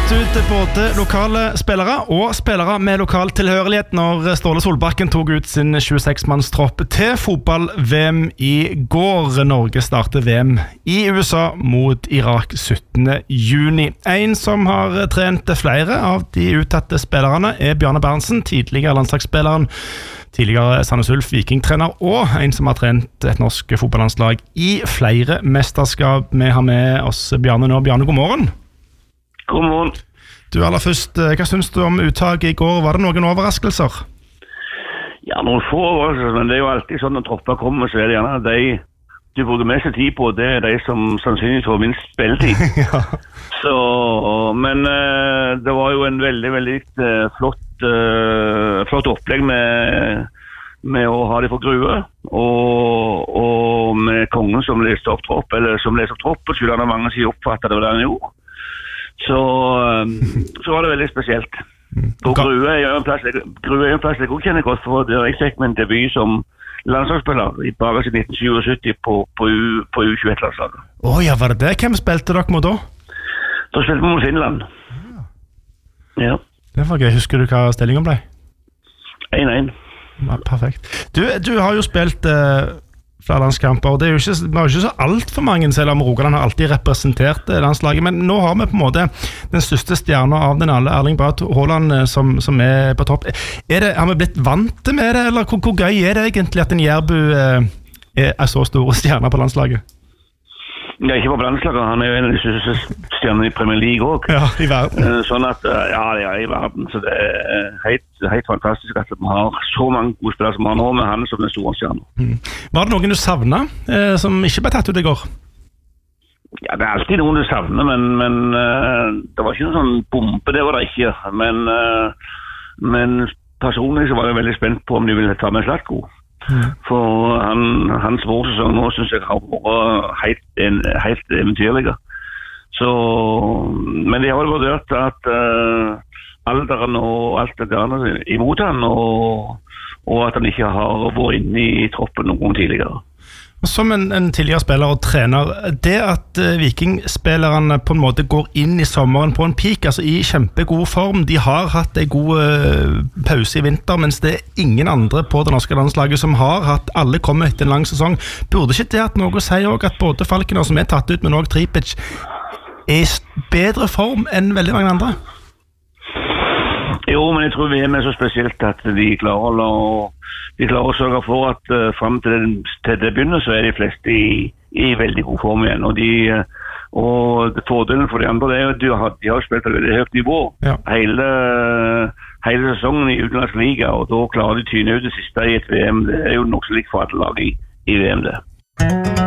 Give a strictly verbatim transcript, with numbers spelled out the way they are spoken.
valgt ut både lokale spillere og spillere med lokal tilhørighet når Ståle Solbakken tog ut sin tjueseks-mannstropp til fotball-V M i går. Norge starter V M i U S A mot Irak syttende juni. En som har trent flere av de uttatte spillerne er Bjarne Berntsen, tidligere landslagsspilleren, tidligere Sandnes Ulf Viking-trener, og en som har trent et norsk fotballandslag i flere mesterskap. Vi har med oss Bjarne nå. Bjarne, god morgen. God morgen. Du, aller først, hva synes du om uttaket i går? Var det noen overraskelser? Ja, noen få overraskelser, men det er jo alltid sånn når tropper kommer, så er det gjerne de du bruker mest tid på, det er de som sannsynligvis får minst spilletid. Ja. Så, men uh, det var jo en veldig, veldig uh, flott, uh, flott opplegg med, med å ha det for Grue, og, og med kongen som leste opp tropp, eller som leste opp tropp, og skulle han mange sier oppfattet det var det han gjorde. Så, så var det veldig spesielt. Og Grue er jo en plass Grue er en plass jeg godkjenner godt, for det er jeg fikk med en debut som landslagsspiller i bare i nitten syttisju på, på, U, på U tjueett-landslaget. Åh oh, ja, var det det? Hvem spilte dere mot da? Da spilte vi mot Finland. Ja. Ja. Det var gøy. Husker du hva stillingen ble? én én. Ja, perfekt. Du, du har jo spilt eh, flere landskamper, og det er jo ikke, vi har jo ikke så alt for mange, selv om Rogaland har alltid representert landslaget, men nå har vi på en måte den største stjernen av den alle, Erling Braut Haaland, som, som er på topp. Er det, har vi blitt vant med det, eller hvor, hvor gøy er det egentlig at en Jærbu er, er så store stjerner på landslaget? Ja, ikke på landslaget, han er jo en av de største stjernene i Premier League også. Ja, i verden. Sånn at, ja, ja, i verden, så det er helt, helt fantastisk at vi har så mange gode spillere som vi har nå, med han som den store stjernen. Mm. Var det noen du savnet, eh, som ikke ble tatt ut i går? Ja, det er alltid noen du savner, men, men uh, det var ikke noen sånn bombe, det var det ikke. Men, uh, men personlig så var jeg veldig spent på om de ville ta med Zlatko. Mm. For han, hans vårsesong nå synes jeg har vært helt, en, helt eventyrlig. Så, men de har vel vurdert at uh, alderen og alt det der imot han, og, og at han ikke har vært inne i troppen noen tidligere. Som en, en tidligere spiller og trener, det at uh, Viking-spillerne på en måte går inn i sommeren på en peak, altså i kjempegod form, de har hatt en god uh, pause i vinter, mens det er ingen andre på det norske landslaget som har hatt, alle kommer etter en lang sesong. Burde ikke det at noe sier også at både Falkener som er tatt ut, men også Tripic, er i bedre form enn veldig mange andre? Jo, men jeg tror V M er så spesielt at de klarer å, de klarer å sørge for at uh, frem til det, til det begynner, så er de fleste i, i veldig god form igjen. Og, de, uh, og fordelen for de andre det er at de har, de har spilt et veldig høyt nivå ja. hele, hele sesongen i utenlandsk liga, og da klarer de tyne ut det siste i et V M. Det er jo nok så likt for alle lag i, i V M det.